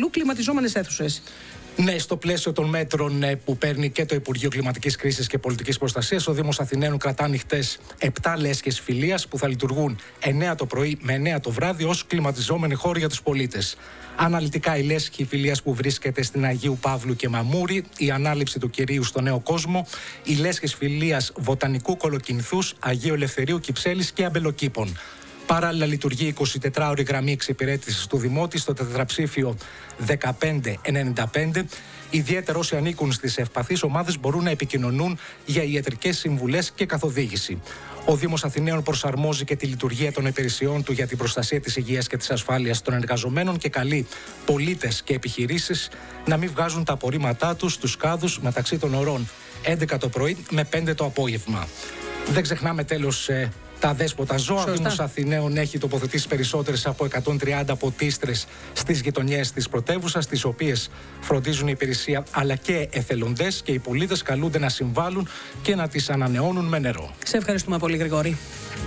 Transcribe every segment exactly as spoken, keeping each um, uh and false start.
αλλού κλιματιζόμενες αίθουσες. Ναι, στο πλαίσιο των μέτρων που παίρνει και το Υπουργείο Κλιματικής Κρίσης και Πολιτικής Προστασίας, ο Δήμος Αθηναίων κρατά ανοιχτές επτά λέσχες φιλίας που θα λειτουργούν εννέα το πρωί με εννέα το βράδυ ως κλιματιζόμενοι χώροι για τους πολίτες. Αναλυτικά η λέσχη φιλίας που βρίσκεται στην Αγίου Παύλου και Μαμούρη, η ανάληψη του Κυρίου στο Νέο Κόσμο, οι λέσχες φιλίας Βοτανικού Κολοκυνθούς, Αγίου Ελευθερίου, Κυψέλης και Αμπελοκήπων. Παράλληλα, λειτουργεί η εικοσιτετράωρη γραμμή εξυπηρέτησης του Δημότη στο τετραψήφιο δεκαπέντε ενενήντα πέντε. Ιδιαίτερα όσοι ανήκουν στις ευπαθείς ομάδες μπορούν να επικοινωνούν για ιατρικές συμβουλές και καθοδήγηση. Ο Δήμος Αθηναίων προσαρμόζει και τη λειτουργία των υπηρεσιών του για την προστασία της υγείας και της ασφάλειας των εργαζομένων και καλεί πολίτες και επιχειρήσεις να μην βγάζουν τα απορρίμματά τους στους κάδους μεταξύ των ωρών έντεκα το πρωί με πέντε το απόγευμα. Δεν ξεχνάμε τέλος τα δέσποτα ζώα. Ο Δήμος Αθηναίων έχει τοποθετήσει περισσότερες από εκατόν τριάντα ποτίστρες στις γειτονιές της πρωτεύουσας, τις οποίες φροντίζουν η υπηρεσία αλλά και εθελοντές, και οι πολίτες καλούνται να συμβάλλουν και να τις ανανεώνουν με νερό. Σε ευχαριστούμε πολύ, Γρηγόρη.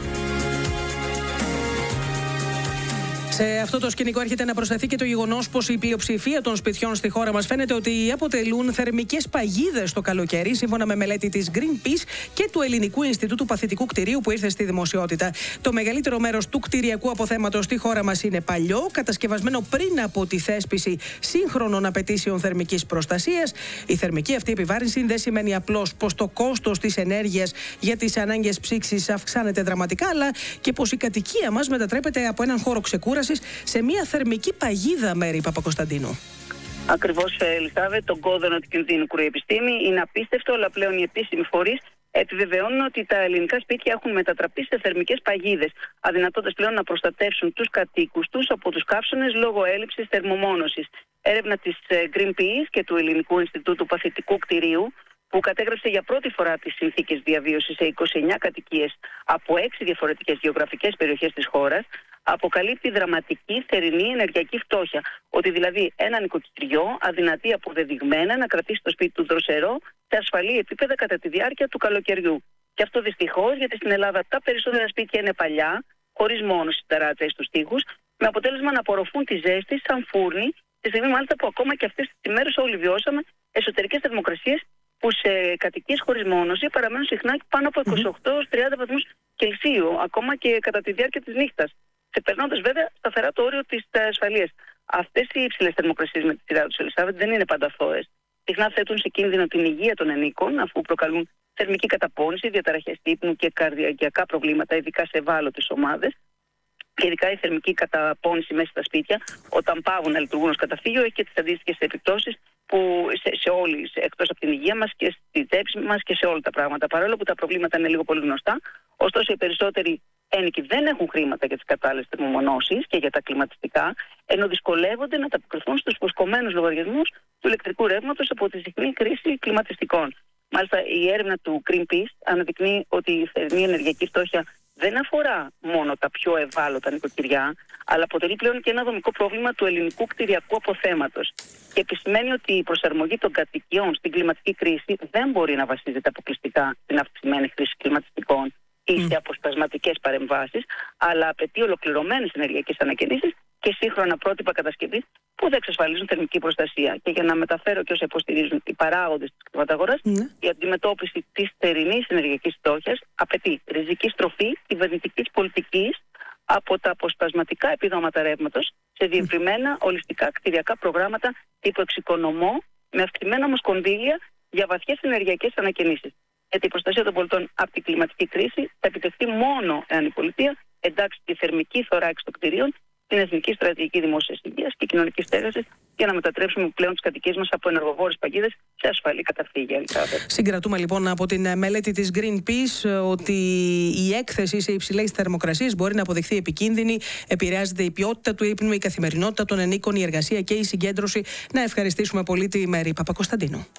Σε αυτό το σκηνικό έρχεται να προσθεθεί και το γεγονός πως η πλειοψηφία των σπιτιών στη χώρα μας φαίνεται ότι αποτελούν θερμικές παγίδες το καλοκαίρι, σύμφωνα με μελέτη της Greenpeace και του Ελληνικού Ινστιτούτου Παθητικού Κτηρίου που ήρθε στη δημοσιότητα. Το μεγαλύτερο μέρος του κτηριακού αποθέματος στη χώρα μας είναι παλιό, κατασκευασμένο πριν από τη θέσπιση σύγχρονων απαιτήσεων θερμικής προστασίας. Η θερμική αυτή επιβάρυνση δεν σημαίνει απλώς πως το κόστος της ενέργειας για τις ανάγκες ψήξης αυξάνεται δραματικά, αλλά και πως η κατοικία μας μετατρέπεται από έναν χώρο ξεκούρασης σε μια θερμική παγίδα, Μέρη Παπακοσταντίνου. Ακριβώς, Ελισάβετ, τον κόδωνα του κινδύνου κρούει η επιστήμη. Είναι απίστευτο, αλλά πλέον οι επίσημοι φορείς επιβεβαιώνουν ότι τα ελληνικά σπίτια έχουν μετατραπεί σε θερμικές παγίδες, αδυνατώντας πλέον να προστατεύσουν τους κατοίκους τους από τους καύσονες λόγω έλλειψης θερμομόνωσης. Έρευνα της Greenpeace και του Ελληνικού Ινστιτούτου Παθητικού Κτηρίου, που κατέγραψε για πρώτη φορά τις συνθήκες διαβίωσης σε είκοσι εννέα κατοικίες από έξι διαφορετικές γεωγραφικές περιοχές της χώρας, αποκαλύπτει δραματική θερινή ενεργειακή φτώχεια. Ότι δηλαδή ένα νοικοκυριό αδυνατεί αποδεδειγμένα να κρατήσει το σπίτι του δροσερό σε ασφαλή επίπεδα κατά τη διάρκεια του καλοκαιριού. Και αυτό δυστυχώς, γιατί στην Ελλάδα τα περισσότερα σπίτια είναι παλιά, χωρίς μόνωση στα ράτσα ή στους τοίχους, με αποτέλεσμα να απορροφούν τη ζέστη σαν φούρνη, τη στιγμή μάλιστα που ακόμα και αυτές τις ημέρες όλοι βιώσαμε εσωτερικές θερμοκρασίες που σε κατοικίες χωρίς μόνωση παραμένουν συχνά πάνω από είκοσι οκτώ έως τριάντα βαθμούς Κελσίου, ακόμα και κατά τη διάρκεια της νύχτας, ξεπερνώντας βέβαια σταθερά το όριο της ασφαλείας. Αυτές οι υψηλές θερμοκρασίες με τη σειρά τους, Ελισάβετ, δεν είναι πάντα αθώες. Συχνά θέτουν σε κίνδυνο την υγεία των ενίκων, αφού προκαλούν θερμική καταπώνηση, διαταραχές ύπνου και καρδιακά προβλήματα, ειδικά σε ευάλωτες ομάδες. Και ειδικά η θερμική καταπώνηση μέσα στα σπίτια, όταν πάβουν να λειτουργούν ως καταφύγιο, έχει και τις αντίστοιχες επιπτώσεις που σε, σε όλη, εκτός από την υγεία μας και στη τσέπη μας και σε όλα τα πράγματα. Παρόλο που τα προβλήματα είναι λίγο πολύ γνωστά, ωστόσο οι περισσότεροι ένοικοι δεν έχουν χρήματα για τις κατάλληλες θερμομονώσεις και για τα κλιματιστικά, ενώ δυσκολεύονται να ανταποκριθούν στους υποσκομμένους λογαριασμούς του ηλεκτρικού ρεύματος από τη συχνή κρίση κλιματιστικών. Μάλιστα, η έρευνα του Greenpeace αναδεικνύει ότι η θερινή ενεργειακή φτώχεια δεν αφορά μόνο τα πιο ευάλωτα νοικοκυριά, αλλά αποτελεί πλέον και ένα δομικό πρόβλημα του ελληνικού κτηριακού αποθέματος. Και επισημαίνει ότι η προσαρμογή των κατοικιών στην κλιματική κρίση δεν μπορεί να βασίζεται αποκλειστικά στην αυξημένη χρήση κλιματιστικών ή σε αποσπασματικές παρεμβάσεις, αλλά απαιτεί ολοκληρωμένες ενεργειακές ανακαινήσεις και σύγχρονα πρότυπα κατασκευής που θα εξασφαλίζουν θερμική προστασία. Και για να μεταφέρω και όσα υποστηρίζουν οι παράγοντες της κλιματαγοράς, mm. η αντιμετώπιση της θερινής ενεργειακής φτώχειας απαιτεί ριζική στροφή κυβερνητικής πολιτικής από τα αποσπασματικά επιδόματα ρεύματος σε διευρυμένα ολιστικά κτηριακά προγράμματα τύπου εξοικονομώ, με αυξημένα όμως κονδύλια για βαθιές ενεργειακές ανακαινήσεις. Γιατί η προστασία των πολιτών από την κλιματική κρίση θα επιτευχθεί μόνο εάν η πολιτεία εντάξει τη θερμική θωράξη των κτηρίων στην Εθνική Στρατηγική Δημόσιας Υγείας και Κοινωνικής Στέγασης, για να μετατρέψουμε πλέον τις κατοικίες μας από ενεργοβόρες παγίδες σε ασφαλή καταφύγια. Συγκρατούμε λοιπόν από την μελέτη της Greenpeace ότι η έκθεση σε υψηλές θερμοκρασίες μπορεί να αποδειχθεί επικίνδυνη, επηρεάζεται η ποιότητα του ύπνου, η καθημερινότητα των ενίκων, η εργασία και η συγκέντρωση. Να ευχαριστήσουμε πολύ τη Μέρη Παπακοσταντίνου.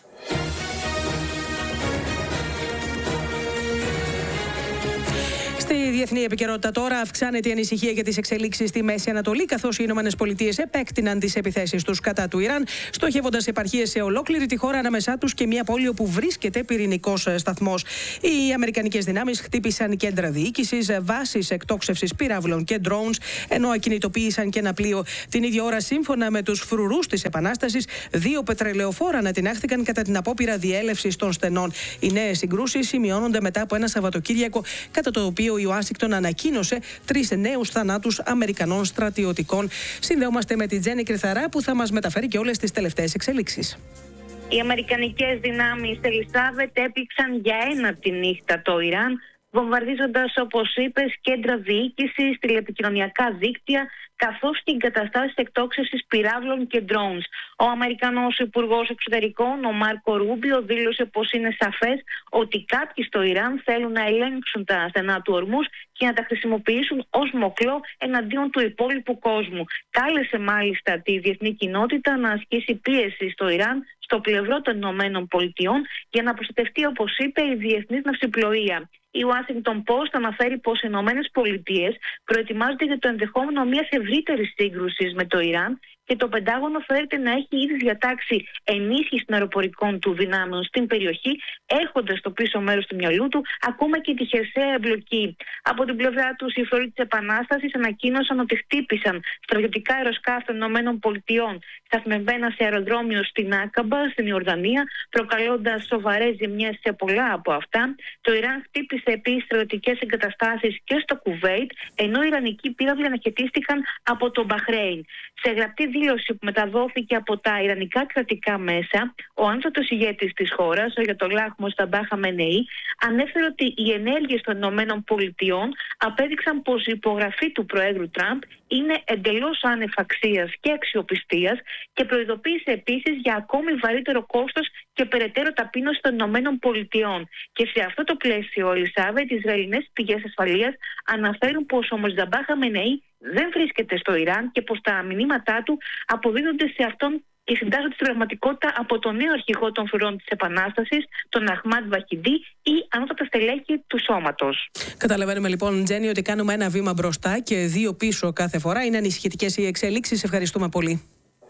Στη διεθνή επικαιρότητα τώρα, αυξάνεται η ανησυχία για τις εξελίξεις στη Μέση Ανατολή, καθώς οι Ηνωμένες Πολιτείες επέκτηναν τις επιθέσεις τους κατά του Ιράν, στοχεύοντας επαρχίες σε ολόκληρη τη χώρα, ανάμεσά τους και μια πόλη όπου βρίσκεται πυρηνικός σταθμός. Οι αμερικανικές δυνάμεις χτύπησαν κέντρα διοίκησης, βάσεις εκτόξευσης πυράβλων και drones, ενώ ακινητοποίησαν και ένα πλοίο. Την ίδια ώρα, σύμφωνα με τους φρουρούς της Επανάστασης, δύο πετρελαιοφόρα ανατινάχθηκαν κατά την απόπειρα διέλευσης των στενών. Οι νέες συγκρούσεις σημειώνονται μετά από ένα Σαββατοκύριακο, κατά το οποίο η Ουάσιγκτον ανακοίνωσε τρεις νέους θανάτους Αμερικανών στρατιωτικών. Συνδεόμαστε με την Τζέννη Κρυθαρά, που θα μας μεταφέρει και όλες τις τελευταίες εξελίξεις. Οι αμερικανικές δυνάμεις, Ελισάβετ, έπληξαν για ένα τη νύχτα το Ιράν, βομβαρδίζοντας, όπως είπες, κέντρα διοίκησης, τηλεπικοινωνιακά δίκτυα, καθώς και εγκαταστάσεις εκτόξευσης πυράβλων και drones. Ο Αμερικανός Υπουργός Εξωτερικών, ο Μάρκο Ρούμπιο, δήλωσε πως είναι σαφές ότι κάποιοι στο Ιράν θέλουν να ελέγξουν τα στενά του Ορμούζ και να τα χρησιμοποιήσουν ως μοχλό εναντίον του υπόλοιπου κόσμου. Κάλεσε μάλιστα τη διεθνή κοινότητα να ασκήσει πίεση στο Ιράν, στο πλευρό των Ηνωμένων Πολιτειών, για να προστατευτεί, όπως είπε, η διεθνής ναυσιπλοεία. Η Washington Post αναφέρει πως οι Ηνωμένες Πολιτείες προετοιμάζονται για το ενδεχόμενο μιας ευρύτερης σύγκρουσης με το Ιράν, και το Πεντάγωνο φέρεται να έχει ήδη διατάξει ενίσχυση των αεροπορικών του δυνάμεων στην περιοχή, έχοντας στο πίσω μέρος του μυαλού του ακόμα και τη χερσαία εμπλοκή. Από την πλευρά τους, οι φρουροί της Επανάστασης ανακοίνωσαν ότι χτύπησαν στρατιωτικά αεροσκάφη των ΗΠΑ σταθμευμένα σε αεροδρόμιο στην Άκαμπα, στην Ιορδανία, προκαλώντας σοβαρές ζημιές σε πολλά από αυτά. Το Ιράν χτύπησε επίσης στρατιωτικές εγκαταστάσεις και στο Κουβέιτ, ενώ οι Ιρανικοί πύραυλοι αναχαιτίστηκαν από το Μπαχρέιν. Σε γραπτή δήλωση που μεταδόθηκε από τα Ιρανικά κρατικά μέσα, ο άνωτος ηγέτης της χώρας, ο Αγιατολάχ Μοσταμπά Χαμενεή, ανέφερε ότι οι ενέργειες των ΗΠΑ απέδειξαν πως η υπογραφή του Προέδρου Τραμπ είναι εντελώς άνευ αξίας και αξιοπιστίας, και προειδοποίησε επίσης για ακόμη βαρύτερο κόστος και περαιτέρω ταπείνωση των ΗΠΑ. Και σε αυτό το πλαίσιο, Ελισάβετ, οι Ισραηλινές πηγές ασφαλείας αναφέρουν πως ο Μοσταμπά Χαμενεή δεν βρίσκεται στο Ιράν και πως τα μηνύματά του αποδίδονται σε αυτόν και συντάσσονται στην πραγματικότητα από τον νέο αρχηγό των φρουρών της Επανάστασης, τον Αχμάντ Βαχιντή, ή ανώτατα στελέχη του σώματος. Καταλαβαίνουμε λοιπόν, Τζέννη, ότι κάνουμε ένα βήμα μπροστά και δύο πίσω κάθε φορά. Είναι ανησυχητικές οι εξελίξεις. Ευχαριστούμε πολύ.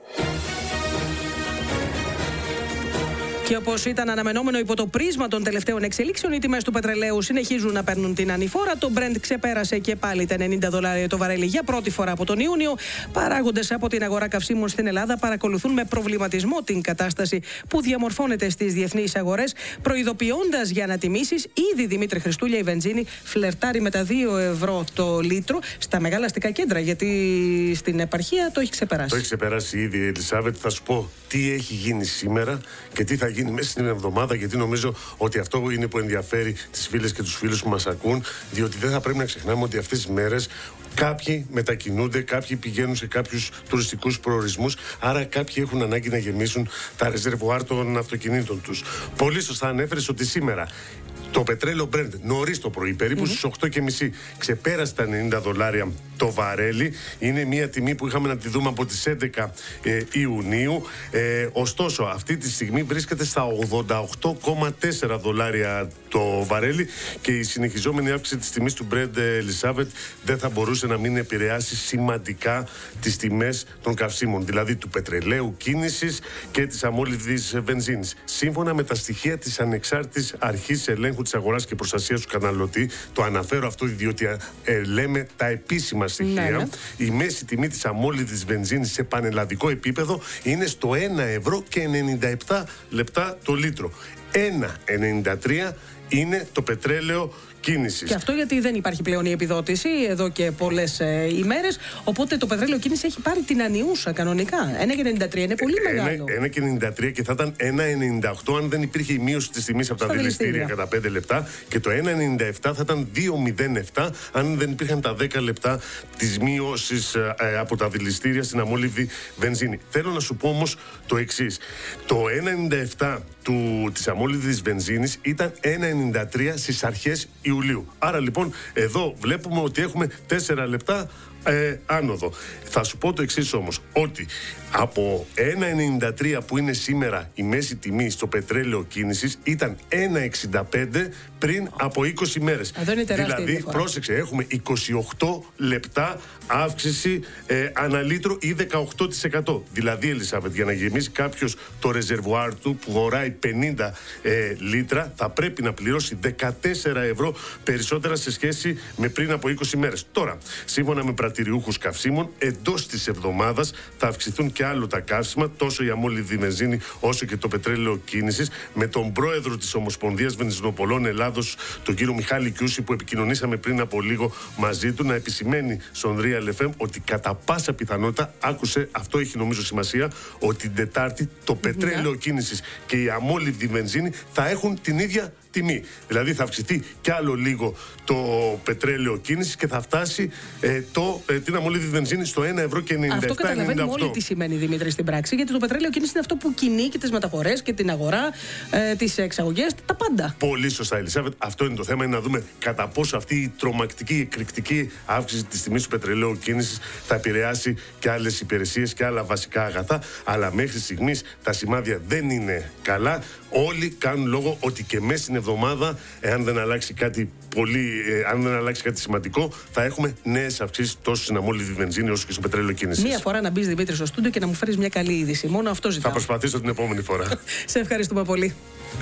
Και όπως ήταν αναμενόμενο υπό το πρίσμα των τελευταίων εξελίξεων, οι τιμές του πετρελαίου συνεχίζουν να παίρνουν την ανηφόρα. Το Brent ξεπέρασε και πάλι τα ενενήντα δολάρια το βαρέλι για πρώτη φορά από τον Ιούνιο. Παράγοντες από την αγορά καυσίμων στην Ελλάδα παρακολουθούν με προβληματισμό την κατάσταση που διαμορφώνεται στις διεθνείς αγορές, προειδοποιώντας για ανατιμήσεις. Ήδη, Δημήτρη Χριστούλια, η βενζίνη φλερτάρει με τα δύο ευρώ το λίτρο στα μεγάλα αστικά κέντρα, γιατί στην επαρχία το έχει ξεπεράσει. Το έχει ξεπεράσει ήδη, Ελισάβετ. Θα σου πω τι έχει γίνει σήμερα και τι θα γίνει μέσα στην εβδομάδα, γιατί νομίζω ότι αυτό είναι που ενδιαφέρει τις φίλες και τους φίλους που μας ακούν, διότι δεν θα πρέπει να ξεχνάμε ότι αυτές τις μέρες κάποιοι μετακινούνται, κάποιοι πηγαίνουν σε κάποιους τουριστικούς προορισμούς, άρα κάποιοι έχουν ανάγκη να γεμίσουν τα ρεζερβουάρ των αυτοκινήτων τους. Πολύ σωστά ανέφερες ότι σήμερα το πετρέλαιο Brent νωρίς το πρωί, περίπου mm-hmm. στις οκτώ και μισή, ξεπέρασε τα ενενήντα δολάρια το βαρέλι. Είναι μια τιμή που είχαμε να τη δούμε από τις έντεκα ε, Ιουνίου. Ε, ωστόσο, αυτή τη στιγμή βρίσκεται στα ογδόντα οκτώ κόμμα τέσσερα δολάρια το βαρέλι, και η συνεχιζόμενη αύξηση της τιμής του Brent, Ελισάβετ, δεν θα μπορούσε να μην επηρεάσει σημαντικά τις τιμές των καυσίμων, δηλαδή του πετρελαίου κίνησης και της αμόλυβδης βενζίνης. Σύμφωνα με τα στοιχεία της Ανεξάρτητης Αρχής Ελέγχου της Αγοράς και Προστασίας του Καταναλωτή, το αναφέρω αυτό διότι ε, λέμε τα επίσημα στοιχεία, ναι, ναι. η μέση τιμή της αμόλυβδης βενζίνης σε πανελλαδικό επίπεδο είναι στο ένα ευρώ και ενενήντα επτά λεπτά το λίτρο. ένα ενενήντα τρία είναι το πετρέλαιο κίνησης. Και αυτό γιατί δεν υπάρχει πλέον η επιδότηση εδώ και πολλές ε, ημέρες. Οπότε το πετρέλαιο κίνηση έχει πάρει την ανιούσα κανονικά. ένα και ενενήντα τρία είναι πολύ μεγάλο. ένα και ενενήντα τρία και θα ήταν ένα ενενήντα οκτώ αν δεν υπήρχε η μείωση της τιμής από τα δηληστήρια κατά πέντε λεπτά. Και το ένα ενενήντα επτά θα ήταν δύο μηδέν επτά αν δεν υπήρχαν τα δέκα λεπτά της μείωσης ε, από τα δηληστήρια στην αμόλυβδη βενζίνη. Θέλω να σου πω όμως το εξής. Το ένα ενενήντα επτά του, της αμόλυβδης βενζίνης ήταν ένα ενενήντα τρία στις αρχές Ιουλίου. Άρα λοιπόν εδώ βλέπουμε ότι έχουμε τέσσερα λεπτά ε, άνοδο. Θα σου πω το εξής όμως, ότι από ένα ενενήντα τρία που είναι σήμερα η μέση τιμή στο πετρέλαιο κίνησης ήταν ένα εξήντα πέντε πριν από είκοσι μέρες. Δηλαδή, διαφορά. Πρόσεξε, έχουμε είκοσι οκτώ λεπτά αύξηση ε, αναλύτρο ή δεκαοκτώ τοις εκατό. Δηλαδή, Ελισάβετ, για να γεμίσει κάποιος το ρεζερβουάρ του που χωράει πενήντα ε, λίτρα, θα πρέπει να πληρώσει δεκατέσσερα ευρώ περισσότερα σε σχέση με πριν από είκοσι μέρες. Τώρα, σύμφωνα με πρατηριούχους καυσίμων, εντός της εβδομάδας θα αυξηθούν και άλλο τα καύσιμα, τόσο η αμόλυδη βενζίνη όσο και το πετρέλαιο κίνησης, με τον πρόεδρο της Ομοσπονδίας Βενζινοπολών Ελλάδος, τον κύριο Μιχάλη Κιούση, που επικοινωνήσαμε πριν από λίγο μαζί του, να επισημαίνει στον Real εφ εμ ότι κατά πάσα πιθανότητα, άκουσε, αυτό έχει νομίζω σημασία, ότι την Τετάρτη το πετρέλαιο yeah. κίνησης και η αμόλυδη βενζίνη θα έχουν την ίδια τιμή. Δηλαδή θα αυξηθεί κι άλλο λίγο το πετρέλαιο κίνησης και θα φτάσει ε, το, ε, την αμόλυδη βενζίνη στο ένα ευρώ και ενενήντα επτά. Αυτό καταλαβαίνουμε όλοι τι σημαίνει, Δημήτρη, στην πράξη, γιατί το πετρέλαιο κίνησης είναι αυτό που κινεί και τις μεταφορές και την αγορά, ε, τις εξαγωγές, τα πάντα. Πολύ σωστά, Ελισάβετ. Αυτό είναι το θέμα, είναι να δούμε κατά πόσο αυτή η τρομακτική, εκρηκτική αύξηση της τιμής του πετρελαίου κίνησης θα επηρεάσει και άλλες υπηρεσίες και άλλα βασικά αγαθά. Αλλά μέχρι στιγμής τα σημάδια δεν είναι καλά. Όλοι κάνουν λόγο ότι και μέσα στην εβδομάδα, εάν δεν αλλάξει κάτι πολύ, ε, αν δεν αλλάξει κάτι σημαντικό, θα έχουμε νέες αυξήσεις τόσο στην αμόλυδη βενζίνη όσο και στο πετρέλαιο κίνησης. Μία φορά να μπεις, Δημήτρη, στο στούντιο και να μου φέρεις μια καλή είδηση. Μόνο αυτό ζητάω. Θα προσπαθήσω την επόμενη φορά. Σε ευχαριστούμε πολύ.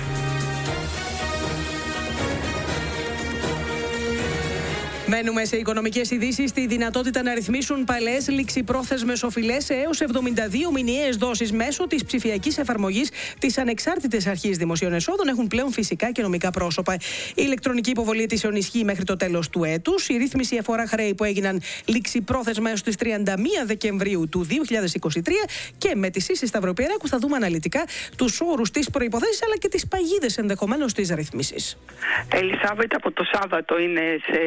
Μένουμε σε οικονομικές ειδήσεις. Τη δυνατότητα να ρυθμίσουν παλαιές ληξιπρόθεσμες οφειλές έως εβδομήντα δύο μηνιαίες δόσεις μέσω της ψηφιακής εφαρμογής της Ανεξάρτητης Αρχής Δημοσίων Εσόδων έχουν πλέον φυσικά και νομικά πρόσωπα. Η ηλεκτρονική υποβολή αιτήσεων ισχύει μέχρι το τέλος του έτους. Η ρύθμιση αφορά χρέη που έγιναν ληξιπρόθεσμα έως τις τριάντα μία Δεκεμβρίου του δύο χιλιάδες είκοσι τρία και με τη Σύση Σταυροπιεράκου θα δούμε αναλυτικά τους όρους, τις προϋποθέσεις αλλά και τις παγίδες ενδεχομένως της ρύθμισης. Ελισάβετ, από το Σάββατο είναι σε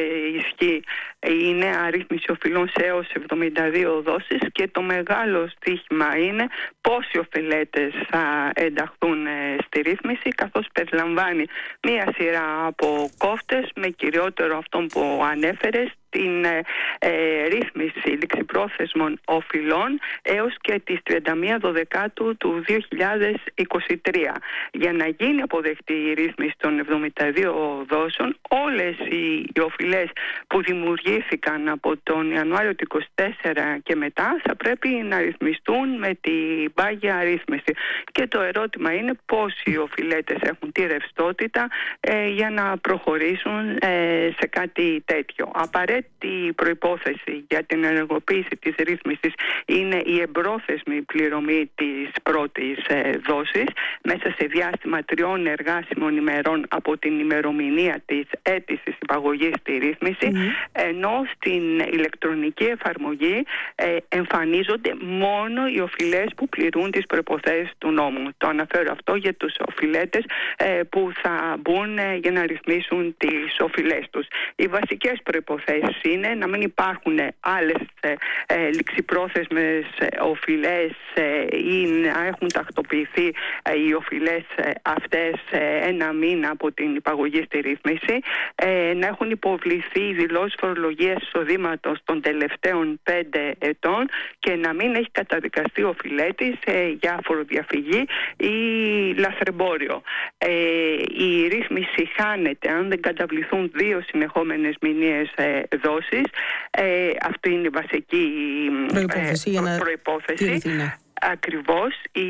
η νέα ρύθμιση οφειλών σε έως εβδομήντα δύο δόσεις και το μεγάλο στοίχημα είναι πόσοι οφειλέτες θα ενταχθούν στη ρύθμιση, καθώς περιλαμβάνει μία σειρά από κόφτες με κυριότερο αυτόν που ανέφερες, την ε, ρύθμιση ληξιπρόθεσμων οφειλών έως και τις τριάντα μία Δεκεμβρίου του δύο χιλιάδες είκοσι τρία. Για να γίνει αποδεκτή η ρύθμιση των εβδομήντα δύο δόσεων, όλες οι, οι οφειλές που δημιουργήθηκαν από τον Ιανουάριο του είκοσι τέσσερα και μετά θα πρέπει να ρυθμιστούν με την πάγια ρύθμιση. Και το ερώτημα είναι πόσοι οφειλέτες έχουν τη ρευστότητα ε, για να προχωρήσουν ε, σε κάτι τέτοιο. Απαραίτητα η προϋπόθεση για την ενεργοποίηση της ρύθμισης είναι η εμπρόθεσμη πληρωμή της πρώτης ε, δόσης μέσα σε διάστημα τριών εργάσιμων ημερών από την ημερομηνία της αίτησης υπαγωγής στη ρύθμιση, mm-hmm. ενώ στην ηλεκτρονική εφαρμογή ε, εμφανίζονται μόνο οι οφειλές που πληρούν τις προϋποθέσεις του νόμου. Το αναφέρω αυτό για τους οφειλέτες ε, που θα μπουν ε, για να ρυθμίσουν τις οφειλές τους. Οι βασικές προϋποθέσεις είναι να μην υπάρχουν άλλες ε, ε, ληξιπρόθεσμες ε, οφειλές ε, ή να έχουν τακτοποιηθεί ε, οι οφειλές ε, αυτές ε, ένα μήνα από την υπαγωγή στη ρύθμιση, ε, να έχουν υποβληθεί δηλώσεις φορολογίας εισοδήματος των τελευταίων πέντε ετών και να μην έχει καταδικαστεί ο οφειλέτης ε, για φοροδιαφυγή ή λαθρεμπόριο. Ε, η ρύθμιση χάνεται αν δεν καταβληθούν δύο συνεχόμενες μηνιαίες ε, δόσεις. Ε, αυτή είναι η βασική προϋπόθεση. Ε, προ, προϋπόθεση. Ακριβώς η,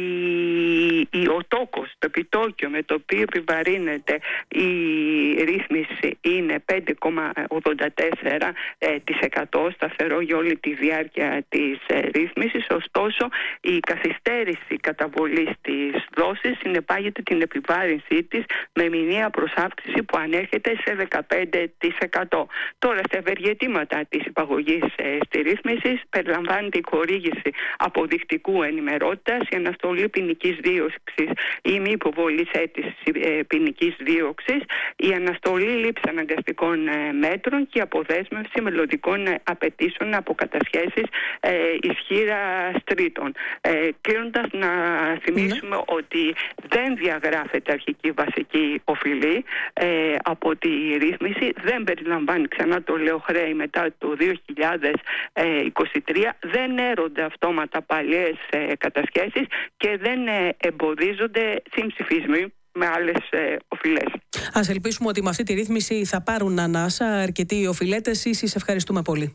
η, ο τόκος, το επιτόκιο με το οποίο επιβαρύνεται η ρύθμιση είναι πέντε κόμμα ογδόντα τέσσερα τοις εκατό σταθερό για όλη τη διάρκεια της ε, ρύθμισης. Ωστόσο, η καθυστέρηση καταβολής της δόσης συνεπάγεται την επιβάρυνσή της με μηνιαία προσάυξηση που ανέρχεται σε δεκαπέντε τοις εκατό. Τώρα, στα ευεργετήματα της υπαγωγής ε, στη ρύθμιση περιλαμβάνεται η χορήγηση αποδεικτικού ενημέρωσης ενημερότητας, η αναστολή ποινικής δίωξης ή μη υποβολής αίτησης ποινικής δίωξης, η αναστολή λήψη αναγκαστικών μέτρων και η αποδέσμευση μελλοντικών απαιτήσεων από κατασχέσεις ε, ισχύρας τρίτων. Ε, κλείνοντας, να θυμίσουμε mm. ότι δεν διαγράφεται αρχική βασική οφειλή ε, από τη ρύθμιση, δεν περιλαμβάνει, ξανά το λέω, χρέη μετά το δύο χιλιάδες είκοσι τρία, δεν έρονται αυτόματα παλιές ε, κατασχέσεις και δεν ε, εμποδίζονται συμψηφισμοί με άλλες ε, οφειλές. Ας ελπίσουμε ότι με αυτή τη ρύθμιση θα πάρουν ανάσα αρκετοί οφειλέτες. Εσείς ευχαριστούμε πολύ.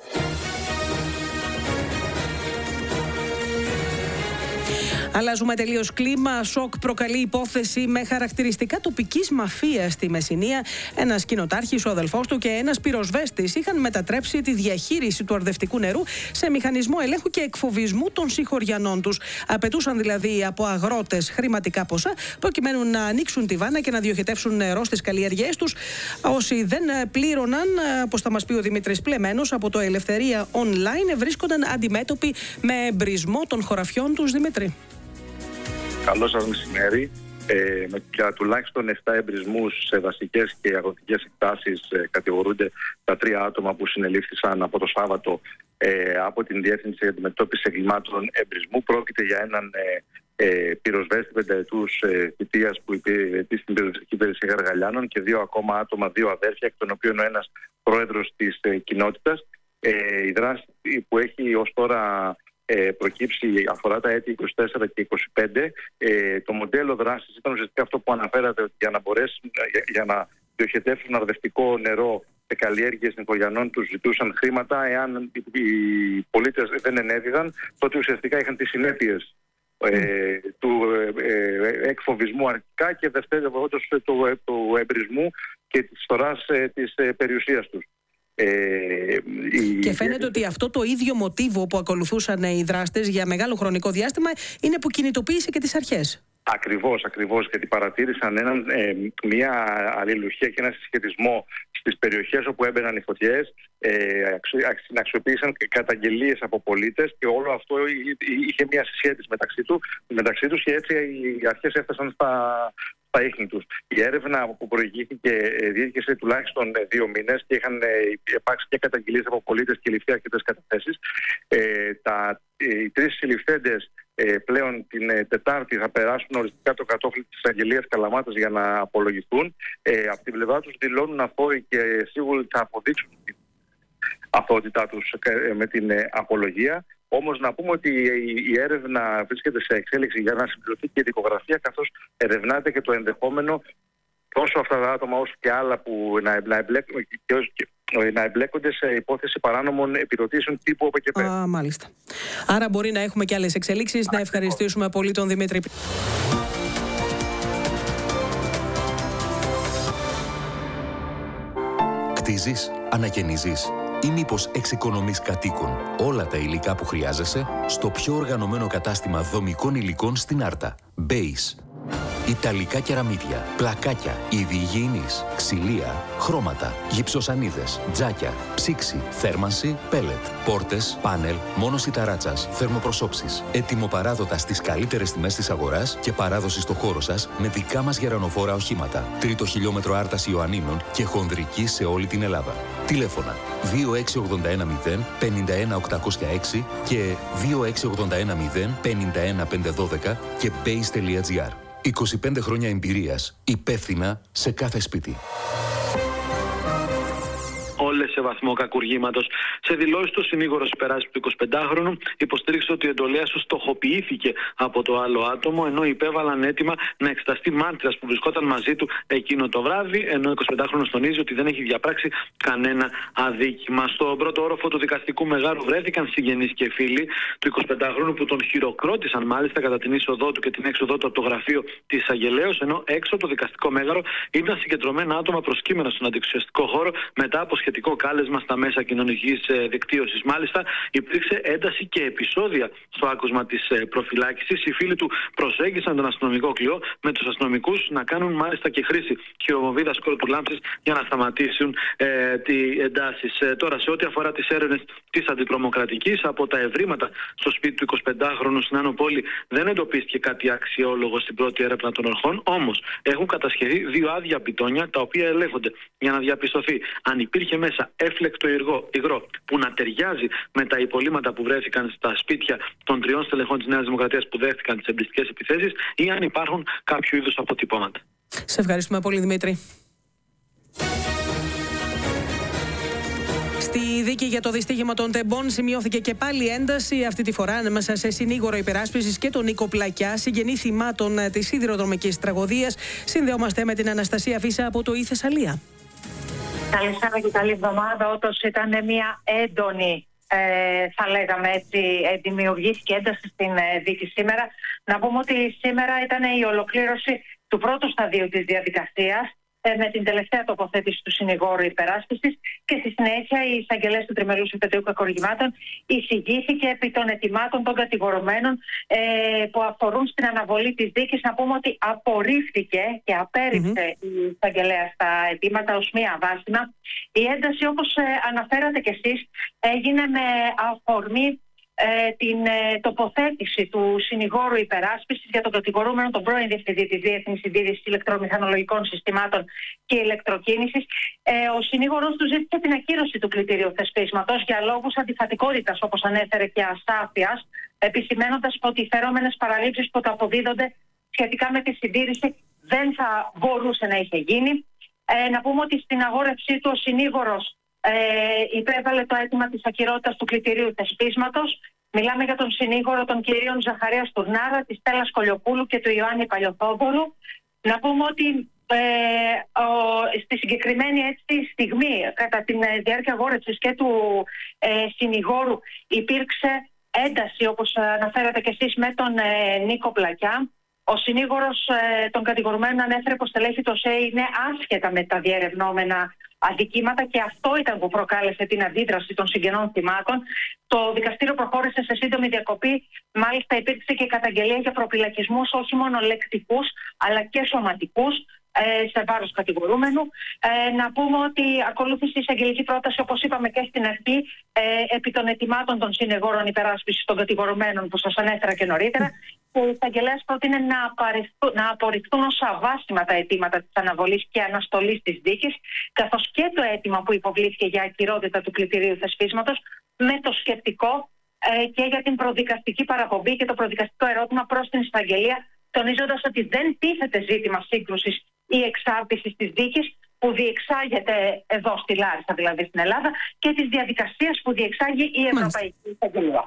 Αλλάζουμε τελείως κλίμα. Σοκ προκαλεί υπόθεση με χαρακτηριστικά τοπικής μαφίας στη Μεσσηνία. Ένας κοινοτάρχης, ο αδελφός του και ένας πυροσβέστης είχαν μετατρέψει τη διαχείριση του αρδευτικού νερού σε μηχανισμό ελέγχου και εκφοβισμού των συγχωριανών τους. Απαιτούσαν δηλαδή από αγρότες χρηματικά ποσά προκειμένου να ανοίξουν τη βάνα και να διοχετεύσουν νερό στις καλλιέργειές τους. Όσοι δεν πλήρωναν, όπως θα μας πει ο Δημήτρης Πλεμένος από το Ελευθερία Online, βρίσκονταν αντιμέτωποι με εμπρισμό των χωραφιών τους. Δημήτρη. Καλό σας μεσημέρι. Ε, με πια τουλάχιστον επτά εμπρισμούς σε βασικές και αγροτικές εκτάσεις ε, κατηγορούνται τα τρία άτομα που συνελήφθησαν από το Σάββατο ε, από την Διεύθυνση Αντιμετώπισης Εγκλημάτων Εμπρισμού. Πρόκειται για έναν ε, ε, πυροσβέστη πενταετούς ε, θητείας που υπηρετεί στην πυροσβεστική υπηρεσία Γαργαλιάνων και δύο ακόμα άτομα, δύο αδέρφια, εκ των οποίων ο ένας πρόεδρος της ε, κοινότητας. Ε, η δράση που έχει ως τώρα προκύψει αφορά τα έτη είκοσι τέσσερα και είκοσι πέντε. Ε, το μοντέλο δράσης ήταν ουσιαστικά αυτό που αναφέρατε, ότι για να μπορέσουν για, για να διοχετεύσουν αρδευτικό νερό σε καλλιέργειες των οικογενειών τους ζητούσαν χρήματα. Εάν οι, οι πολίτες δεν ενέδιδαν, τότε ουσιαστικά είχαν τις συνέπειες ε, του ε, ε, εκφοβισμού αρχικά και δευτερεύοντος του, ε, του εμπρισμού και της φθοράς ε, της ε, περιουσίας τους. Ε, και φαίνεται η... ότι αυτό το ίδιο μοτίβο που ακολουθούσαν οι δράστες για μεγάλο χρονικό διάστημα είναι που κινητοποίησε και τις αρχές. Ακριβώς, ακριβώς, γιατί παρατήρησαν έναν, ε, μια αλληλουχία και ένα συσχετισμό στις περιοχές όπου έμπαιναν οι φωτιές, ε, αξιοποίησαν καταγγελίες από πολίτες και όλο αυτό είχε μια συσχέτιση μεταξύ, του, μεταξύ τους και έτσι οι αρχές έφτασαν στα, στα ίχνη τους. Η έρευνα που προηγήθηκε διήρκησε τουλάχιστον δύο μήνες και είχαν υπάρξει και καταγγελίες από πολίτες και ληφθεί αρκετές καταθέσεις. Ε, τα, οι τρεις συλληφθέντες Ε, πλέον την ε, Τετάρτη θα περάσουν οριστικά το κατόφλι της αγγελίας Καλαμάτας για να απολογηθούν. Ε, από την πλευρά τους δηλώνουν αθώοι και σίγουρα θα αποδείξουν την αθωότητά τους ε, με την ε, απολογία. Όμως να πούμε ότι η, η έρευνα βρίσκεται σε εξέλιξη για να συμπληρωθεί και η δικογραφία, καθώς ερευνάται και το ενδεχόμενο τόσο αυτά τα άτομα όσο και άλλα που να, να, εμπλέκουν, και, και, να εμπλέκονται σε υπόθεση παράνομων επιδοτήσεων τύπου ΟΠΕΚΕΠΕ. Α, μάλιστα. Άρα μπορεί να έχουμε και άλλες εξελίξεις. Να ευχαριστήσουμε πολύ τον Δημήτρη. Κτίζεις, ανακαινίζεις ή μήπως εξοικονομείς κατοίκων όλα τα υλικά που χρειάζεσαι στο πιο οργανωμένο κατάστημα δομικών υλικών στην Άρτα. Base. Ιταλικά κεραμίδια, πλακάκια, είδη υγιεινής, ξυλία, χρώματα, γυψοσανίδες, τζάκια, ψήξη, θέρμανση, πέλετ, πόρτες, πάνελ, μόνωση ταράτσας, θερμοπροσώψεις. Ετοιμοπαράδοτα στις καλύτερες τιμές της αγοράς και παράδοση στο χώρο σας με δικά μας γερανοφόρα οχήματα. Τρίτο χιλιόμετρο Άρτας Ιωαννίνων και χονδρική σε όλη την Ελλάδα. Τηλέφωνα δύο έξι ογδόντα ένα μηδέν πενήντα ένα οκτακόσια έξι και δύο έξι ογδόντα ένα μηδέν πενήντα ένα πεντακόσια δώδεκα και base τελεία gr. είκοσι πέντε χρόνια εμπειρίας, υπεύθυνα σε κάθε σπίτι. Όλες σε βαθμό κακουργήματος. Σε δηλώσεις του, ο συνήγορος υπεράσπισης του εικοσιπεντάχρονου υποστήριξε ότι η εντολέα του στοχοποιήθηκε από το άλλο άτομο, ενώ υπέβαλαν αίτημα να εξεταστεί μάρτυρας που βρισκόταν μαζί του εκείνο το βράδυ, ενώ ο εικοσιπεντάχρονος τονίζει ότι δεν έχει διαπράξει κανένα αδίκημα. Στον πρώτο όροφο του δικαστικού μεγάρου βρέθηκαν συγγενείς και φίλοι του εικοσιπεντάχρονου που τον χειροκρότησαν μάλιστα κατά την είσοδό του και την έξοδό του από το γραφείο της εισαγγελέως, ενώ έξω από το δικαστικό μέγαρο ήταν συγκεντρωμένα άτομα προσκύμενα στον αντιεξουσιαστικό χώρο μετά από σχετικό μαζικό κάλεσμα στα μέσα κοινωνικής δικτύωσης. Μάλιστα, υπήρξε ένταση και επεισόδια στο άκουσμα της προφυλάκησης. Οι φίλοι του προσέγγισαν τον αστυνομικό κλειό, με τους αστυνομικούς να κάνουν μάλιστα και χρήση χειροβομβίδας σκόρπου λάμψης για να σταματήσουν ε, τι εντάσεις. Ε, τώρα, σε ό,τι αφορά τις έρευνες της αντιτρομοκρατικής, από τα ευρήματα στο σπίτι του εικοσιπεντάχρονου στην Άνω Πόλη δεν εντοπίστηκε κάτι αξιόλογο στην πρώτη έρευνα των αρχών. Όμως, έχουν κατασχεθεί δύο άδεια πιτόνια, τα οποία ελέγχονται για να διαπιστωθεί αν υπήρχε μέσα έφλεκτο υγρό, υγρό που να ταιριάζει με τα υπολείμματα που βρέθηκαν στα σπίτια των τριών στελεχών της Νέας Δημοκρατίας που δέχτηκαν τις εμπριστικές επιθέσεις, ή αν υπάρχουν κάποιο είδους αποτυπώματα. Σε ευχαριστούμε πολύ, Δημήτρη. Στη δίκη για το δυστύχημα των τεμπών σημειώθηκε και πάλι ένταση, αυτή τη φορά ανάμεσα σε συνήγορο υπεράσπισης και τον Νίκο Πλακιά, συγγενή θυμάτων της σιδηροδρομικής τραγωδίας. Συνδεόμαστε με την Αναστασία Φίσα από το Η Θεσσαλία. Καλησπέρα και καλή εβδομάδα. Όντως ήταν μια έντονη, ε, θα λέγαμε έτσι, δημιουργήθηκε ένταση στην ε, δίκη σήμερα. Να πούμε ότι σήμερα ήταν η ολοκλήρωση του πρώτου σταδίου της διαδικασίας, με την τελευταία τοποθέτηση του συνηγόρου υπεράσπισης, και στη συνέχεια η εισαγγελέας του Τριμερούς Εφετείου Κακουργημάτων εισηγήθηκε επί των αιτημάτων των κατηγορουμένων ε, που αφορούν στην αναβολή της δίκης. Να πούμε ότι απορρίφθηκε και απέρριψε mm-hmm. η εισαγγελέα στα αιτήματα ως μία βάσιμα. Η ένταση, όπως ε, αναφέρατε κι εσείς, έγινε με αφορμή Ε, την ε, τοποθέτηση του συνηγόρου υπεράσπισης για τον κατηγορούμενο, τον πρώην διευθυντή της Διεθνής Συντήρησης Ηλεκτρομηχανολογικών Συστημάτων και Ηλεκτροκίνησης. Ε, ο συνήγορος του ζήτησε την ακύρωση του κλητηρίου θεσπίσματος για λόγους αντιφατικότητας, όπως ανέφερε, και ασάφειας, επισημαίνοντας ότι οι φερόμενες παραλήψεις που το αποδίδονται σχετικά με τη συντήρηση δεν θα μπορούσε να είχε γίνει. Ε, να πούμε ότι στην αγόρευσή του ο συνήγορος Ε, υπέβαλε το αίτημα της ακυρότητας του κλητηρίου θεσπίσματος. Μιλάμε για τον συνήγορο των κυρίων Ζαχαρία Τουρνάρα, της Στέλλας Κολιοπούλου και του Ιωάννη Παλιοθόδωρου. Να πούμε ότι ε, ο, στη συγκεκριμένη έτσι στιγμή, κατά τη διάρκεια αγόρευσης και του ε, συνηγόρου, υπήρξε ένταση, όπως αναφέρατε και εσείς, με τον ε, Νίκο Πλακιά. Ο συνήγορος ε, των κατηγορουμένων ανέφερε πως στελέχη το ΣΕ είναι άσχετα με τα διερευνόμενα αδικήματα, και αυτό ήταν που προκάλεσε την αντίδραση των συγγενών θυμάτων. Το δικαστήριο προχώρησε σε σύντομη διακοπή. Μάλιστα υπήρξε και καταγγελία για προφυλακισμούς όχι μόνο λεκτικούς αλλά και σωματικούς ε, σε βάρος κατηγορούμενου. Ε, να πούμε ότι ακολούθησε η εισαγγελική πρόταση, όπως είπαμε και στην αρχή, ε, επί των αιτημάτων των συνεγόρων υπεράσπισης των κατηγορουμένων που σας ανέφερα και νωρίτερα. Και ο εισαγγελέας πρότεινε να, να απορριφθούν ως αβάσιμα τα αιτήματα της αναβολής και αναστολής της δίκης, καθώς και το αίτημα που υποβλήθηκε για ακυρότητα του κλητηρίου θεσπίσματος, με το σκεπτικό ε, και για την προδικαστική παραπομπή και το προδικαστικό ερώτημα προς την εισαγγελία, τονίζοντας ότι δεν τίθεται ζήτημα σύγκρουσης ή εξάρτησης της δίκης που διεξάγεται εδώ στη Λάρισα, δηλαδή στην Ελλάδα, και τις διαδικασίες που διεξάγει η Ευρωπαϊκή Εισαγγελία.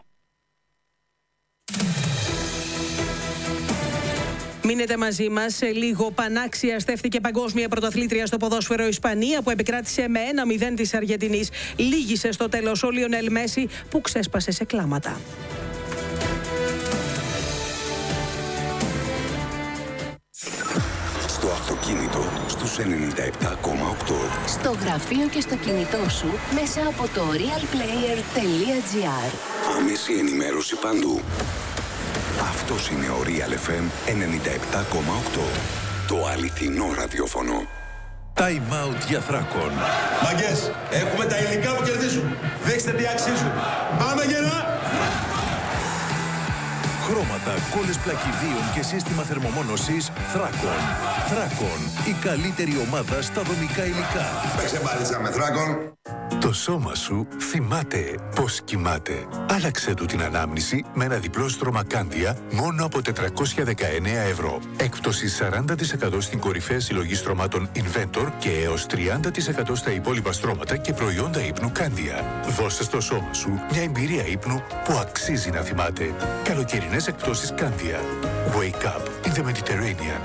Μείνετε μαζί μας. Σε λίγο, πανάξια στέφθηκε παγκόσμια πρωταθλήτρια στο ποδόσφαιρο Ισπανία, που επικράτησε με ένα μηδέν της Αργεντινής. Λύγησε στο τέλος ο Λιονέλ Μέση, που ξέσπασε σε κλάματα. Στο αυτοκίνητο στους ενενήντα επτά κόμμα οκτώ. Στο γραφείο και στο κινητό σου μέσα από το realplayer τελεία gr. Άμεση ενημέρωση παντού. Αυτός είναι ο Real εφ εμ ενενήντα επτά κόμμα οκτώ. Το αληθινό ραδιόφωνο. Time out για Θράκον. Μαγκές, έχουμε τα υλικά που κερδίζουν. Δείξτε τι αξίζουν. Πάμε γερά! Χρώματα, κόλλες πλακιδίων και σύστημα θερμομόνωσης Θράκον. Θράκον, η καλύτερη ομάδα στα δομικά υλικά. Παίξε μπάλιτσα με Θράκον. Το σώμα σου θυμάται πώς κοιμάται. Άλλαξε του την ανάμνηση με ένα διπλό στρώμα Κάντια μόνο από τετρακόσια δεκαεννέα ευρώ. Έκπτωση σαράντα τοις εκατό στην κορυφαία συλλογή στρωμάτων Inventor και έως τριάντα τοις εκατό στα υπόλοιπα στρώματα και προϊόντα ύπνου Κάντια. Δώσε στο σώμα σου μια εμπειρία ύπνου που αξίζει να θυμάται. Καλοκαιρινές εκπτώσεις Κάντια. Wake up in the Mediterranean.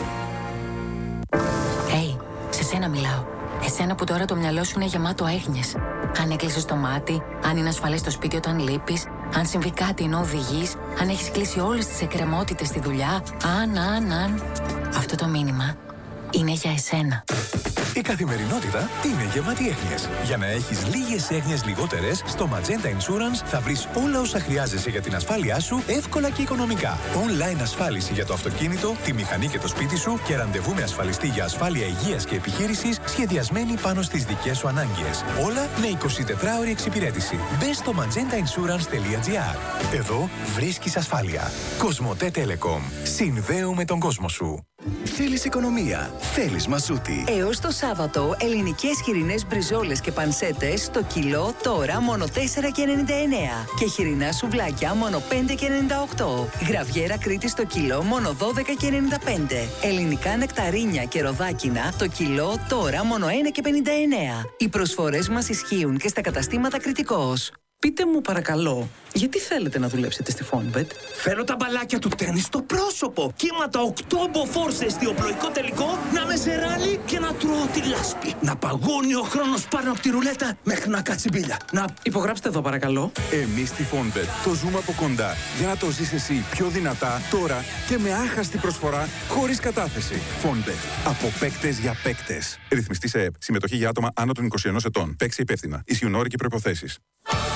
Hey, σε σένα μιλάω. Εσένα που τώρα το μυαλό σου είναι γεμάτο έγνοιες. Αν έκλεισες το μάτι, αν είναι ασφαλές το σπίτι όταν λείπεις, αν συμβεί κάτι ενώ οδηγείς, αν έχεις κλείσει όλες τις εκκρεμότητες στη δουλειά, αν, αν, αν. Αυτό το μήνυμα είναι για εσένα. Η καθημερινότητα είναι γεμάτη έγνοιες. Για να έχεις λίγες έγνοιες λιγότερες, στο Magenta Insurance θα βρεις όλα όσα χρειάζεσαι για την ασφάλειά σου εύκολα και οικονομικά. Online ασφάλιση για το αυτοκίνητο, τη μηχανή και το σπίτι σου και ραντεβού με ασφαλιστή για ασφάλεια υγείας και επιχείρησης σχεδιασμένη πάνω στις δικές σου ανάγκες. Όλα με εικοσιτετράωρη εξυπηρέτηση. Μπες στο magenta insurance τελεία gr. Εδώ βρίσκεις ασφάλεια. Κοσμοτέ Telecom. Συνδέουμε τον κόσμο σου. Θέλεις οικονομία. Θέλεις Μασούτη. Έως το Σάββατο, ελληνικές χοιρινές μπριζόλες και πανσέτες στο κιλό τώρα μόνο τέσσερα και ενενήντα εννέα. Και χοιρινά σουβλάκια μόνο πέντε και ενενήντα οκτώ. Γραβιέρα Κρήτη στο κιλό μόνο δώδεκα και ενενήντα πέντε. Ελληνικά νεκταρίνια και ροδάκινα το κιλό τώρα μόνο ένα και πενήντα εννέα. Οι προσφορές μας ισχύουν και στα καταστήματα Κρητικός. Πείτε μου παρακαλώ, γιατί θέλετε να δουλέψετε στη Φόνμπετ? Θέλω τα μπαλάκια του τέννις στο πρόσωπο. Κύματα οκτώ μποφόρ σε εστιοπλοϊκό τελικό, να με σε ράλι και να τρώω τη λάσπη. Να παγώνει ο χρόνος πάνω από τη ρουλέτα μέχρι να κάτσει μπίλια. Να υπογράψτε εδώ παρακαλώ. Εμείς στη Φόνμπετ το ζούμε από κοντά για να το ζεις εσύ πιο δυνατά τώρα και με άχαστη προσφορά χωρίς κατάθεση. Φόνμπετ. Από παίκτες για παίκτες. Ρυθμιστή σε ΕΕΠ. Συμμετοχή για άτομα άνω των είκοσι ενός ετών. Παίξει υπεύθυνα. Ισιουνόροι και προϋποθέσεις.